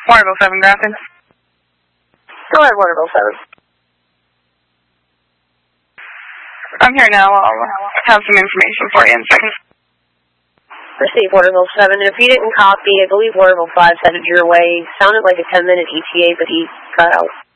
Waterville 7, Grafton. Go ahead, Waterville 7. I'm here now. I'll have some information for you in a second. Receive Waterville 7. If you didn't copy, I believe Waterville 5 headed your way. Sounded like a 10-minute ETA, but he cut out.